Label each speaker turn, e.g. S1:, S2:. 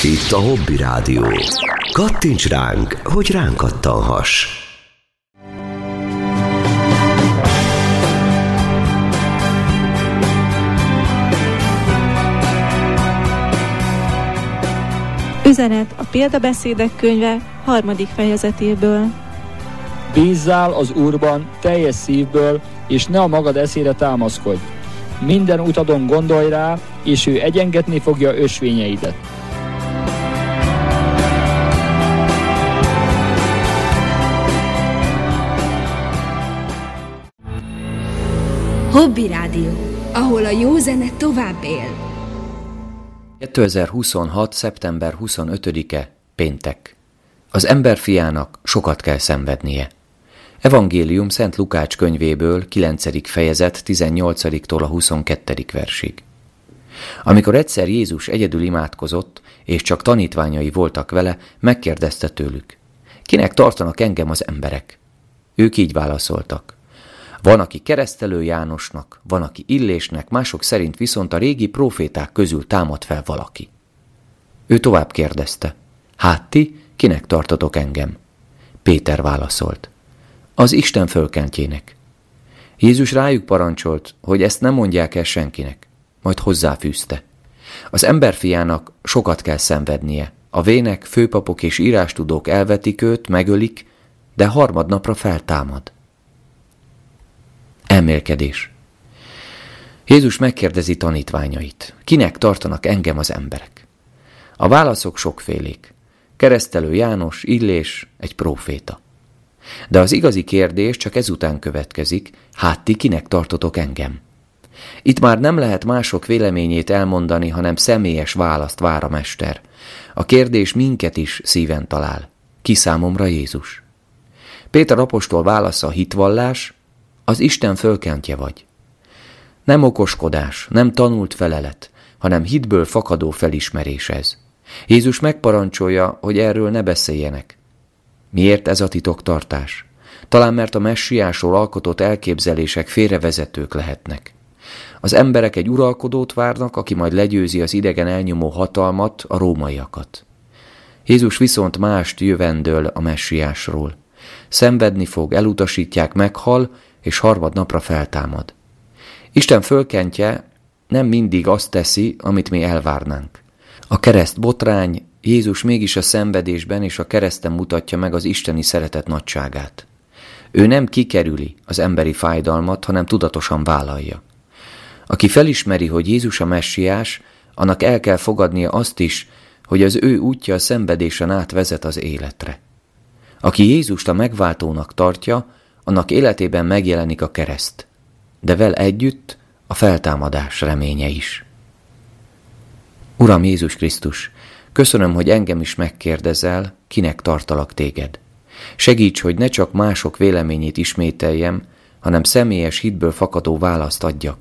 S1: Itt a Hobby Rádió. Kattints ránk, hogy ránk kattanhass.
S2: Üzenet a Példabeszédek könyve 3. fejezetéből.
S3: Bízzál az Úrban teljes szívből, és ne a magad eszére támaszkodj. Minden utadon gondolj rá, és ő egyengetni fogja ösvényeidet.
S4: Hobby Rádió, ahol a jó zene tovább él.
S5: 2026. szeptember 25-e, péntek. Az emberfiának sokat kell szenvednie. Evangélium Szent Lukács könyvéből, 9. fejezet, 18-tól a 22. versig. Amikor egyszer Jézus egyedül imádkozott, és csak tanítványai voltak vele, megkérdezte tőlük: kinek tartanak engem az emberek? Ők így válaszoltak: van, aki Keresztelő Jánosnak, van, aki Illésnek, mások szerint viszont a régi próféták közül támad fel valaki. Ő tovább kérdezte: hát ti, kinek tartotok engem? Péter válaszolt: az Isten fölkentjének. Jézus rájuk parancsolt, hogy ezt nem mondják el senkinek, majd hozzáfűzte: az emberfiának sokat kell szenvednie, a vének, főpapok és írástudók elvetik őt, megölik, de harmadnapra feltámad. Elmélkedés. Jézus megkérdezi tanítványait: kinek tartanak engem az emberek? A válaszok sokfélék. Keresztelő János, Illés, egy próféta. De az igazi kérdés csak ezután következik: hát ti kinek tartotok engem? Itt már nem lehet mások véleményét elmondani, hanem személyes választ vár a mester. A kérdés minket is szíven talál: ki számomra Jézus? Péter apostol válasza: hitvallás, az Isten fölkentje vagy. Nem okoskodás, nem tanult felelet, hanem hitből fakadó felismerés ez. Jézus megparancsolja, hogy erről ne beszéljenek. Miért ez a titoktartás? Talán mert a messiásról alkotott elképzelések félrevezetők lehetnek. Az emberek egy uralkodót várnak, aki majd legyőzi az idegen elnyomó hatalmat, a rómaiakat. Jézus viszont mást jövendöl a messiásról. Szenvedni fog, elutasítják, meghal, és harmadnapra feltámad. Isten fölkentje nem mindig azt teszi, amit mi elvárnánk. A kereszt botrány, Jézus mégis a szenvedésben és a kereszten mutatja meg az isteni szeretet nagyságát. Ő nem kikerüli az emberi fájdalmat, hanem tudatosan vállalja. Aki felismeri, hogy Jézus a messiás, annak el kell fogadnia azt is, hogy az ő útja a szenvedésen át vezet az életre. Aki Jézust a megváltónak tartja, annak életében megjelenik a kereszt, de vele együtt a feltámadás reménye is. Uram Jézus Krisztus, köszönöm, hogy engem is megkérdezel, kinek tartalak téged. Segíts, hogy ne csak mások véleményét ismételjem, hanem személyes hitből fakadó választ adjak.